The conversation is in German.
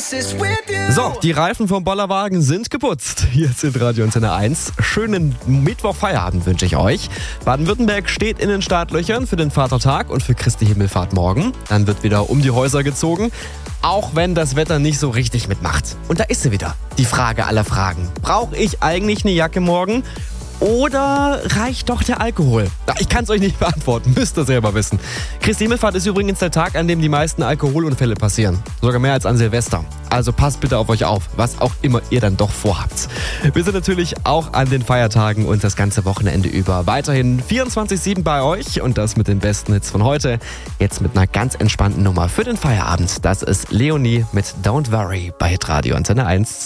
So, die Reifen vom Bollerwagen sind geputzt. Hier sind Radio Antenne 1. Schönen Mittwoch-Feierabend wünsche ich euch. Baden-Württemberg steht in den Startlöchern für den Vatertag und für Christi Himmelfahrt morgen. Dann wird wieder um die Häuser gezogen, auch wenn das Wetter nicht so richtig mitmacht. Und da ist sie wieder, die Frage aller Fragen. Brauche ich eigentlich eine Jacke morgen? Oder reicht doch der Alkohol? Ich kann es euch nicht beantworten, müsst ihr selber wissen. Christi Himmelfahrt ist übrigens der Tag, an dem die meisten Alkoholunfälle passieren. Sogar mehr als an Silvester. Also passt bitte auf euch auf, was auch immer ihr dann doch vorhabt. Wir sind natürlich auch an den Feiertagen und das ganze Wochenende über weiterhin 24/7 bei euch. Und das mit den besten Hits von heute. Jetzt mit einer ganz entspannten Nummer für den Feierabend. Das ist Leonie mit Don't Worry bei Radio Antenne 1.